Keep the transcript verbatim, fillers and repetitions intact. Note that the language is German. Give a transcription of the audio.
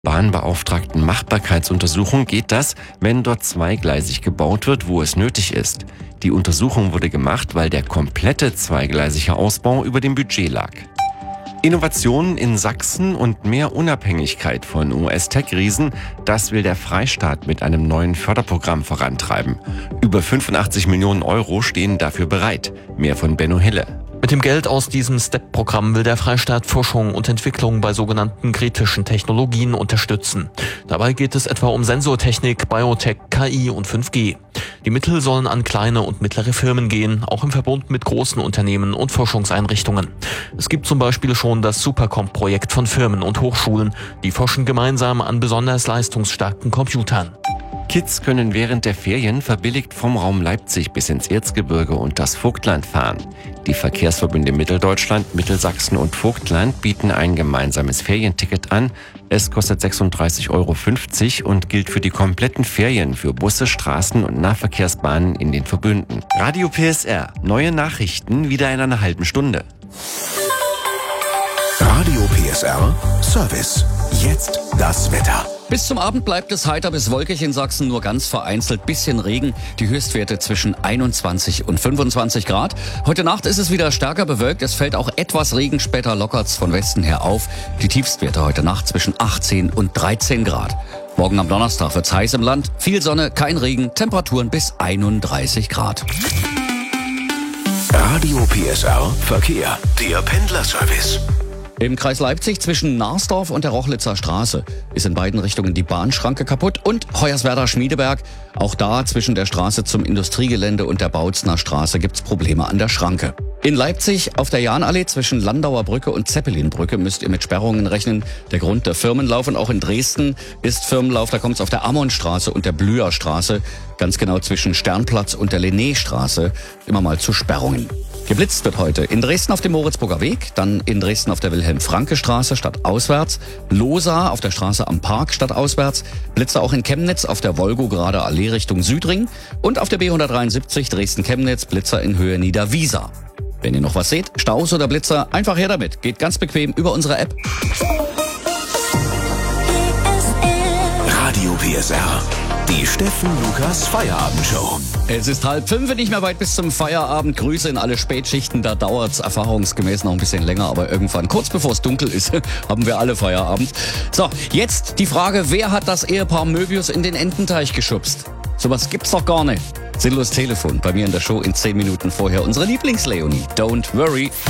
Bahnbeauftragten Machbarkeitsuntersuchung geht das, wenn dort zweigleisig gebaut wird, wo es nötig ist. Die Untersuchung wurde gemacht, weil der komplette zweigleisige Ausbau über dem Budget lag. Innovationen in Sachsen und mehr Unabhängigkeit von U S-Tech-Riesen, das will der Freistaat mit einem neuen Förderprogramm vorantreiben. Über fünfundachtzig Millionen Euro stehen dafür bereit. Mehr von Benno Hille. Mit dem Geld aus diesem STEP-Programm will der Freistaat Forschung und Entwicklung bei sogenannten kritischen Technologien unterstützen. Dabei geht es etwa um Sensortechnik, Biotech, K I und fünf G. Die Mittel sollen an kleine und mittlere Firmen gehen, auch im Verbund mit großen Unternehmen und Forschungseinrichtungen. Es gibt zum Beispiel schon das Supercomp-Projekt von Firmen und Hochschulen. Die forschen gemeinsam an besonders leistungsstarken Computern. Kids können während der Ferien verbilligt vom Raum Leipzig bis ins Erzgebirge und das Vogtland fahren. Die Verkehrsverbünde Mitteldeutschland, Mittelsachsen und Vogtland bieten ein gemeinsames Ferienticket an. Es kostet sechsunddreißig Euro fünfzig und gilt für die kompletten Ferien für Busse, Straßen und Nahverkehrsbahnen in den Verbünden. Radio P S R. Neue Nachrichten wieder in einer halben Stunde. Radio P S R Service. Jetzt das Wetter. Bis zum Abend bleibt es heiter bis wolkig in Sachsen, nur ganz vereinzelt bisschen Regen. Die Höchstwerte zwischen einundzwanzig und fünfundzwanzig Grad. Heute Nacht ist es wieder stärker bewölkt. Es fällt auch etwas Regen, später lockert's von Westen her auf. Die Tiefstwerte heute Nacht zwischen achtzehn und dreizehn Grad. Morgen am Donnerstag wird's heiß im Land. Viel Sonne, kein Regen, Temperaturen bis einunddreißig Grad. Radio P S R Verkehr. Der Pendlerservice. Im Kreis Leipzig zwischen Narsdorf und der Rochlitzer Straße ist in beiden Richtungen die Bahnschranke kaputt und Hoyerswerda-Schmiedeberg. Auch da zwischen der Straße zum Industriegelände und der Bautzner Straße gibt's Probleme an der Schranke. In Leipzig auf der Jahnallee zwischen Landauer Brücke und Zeppelinbrücke müsst ihr mit Sperrungen rechnen. Der Grund der Firmenlauf, und auch in Dresden ist Firmenlauf, da kommt's auf der Ammonstraße und der Blüherstraße, ganz genau zwischen Sternplatz und der Linnéstraße, immer mal zu Sperrungen. Geblitzt wird heute in Dresden auf dem Moritzburger Weg, dann in Dresden auf der Wilhelm-Franke-Straße stadtauswärts, Losa auf der Straße am Park stadtauswärts, Blitze auch in Chemnitz auf der Wolgograder Allee Richtung Südring und auf der B hundertdreiundsiebzig Dresden-Chemnitz Blitzer in Höhe Niederwiesa. Wenn ihr noch was seht, Staus oder Blitzer, einfach her damit. Geht ganz bequem über unsere App. Radio P S R. Die Steffen Lukas Feierabendshow. Es ist halb fünf, nicht mehr weit bis zum Feierabend. Grüße in alle Spätschichten, da dauert's erfahrungsgemäß noch ein bisschen länger, aber irgendwann, kurz bevor es dunkel ist, haben wir alle Feierabend. So, jetzt die Frage, wer hat das Ehepaar Möbius in den Ententeich geschubst? Sowas gibt's doch gar nicht. Sinnlos Telefon, bei mir in der Show in zehn Minuten vorher unsere Lieblings-Leonie. Don't worry.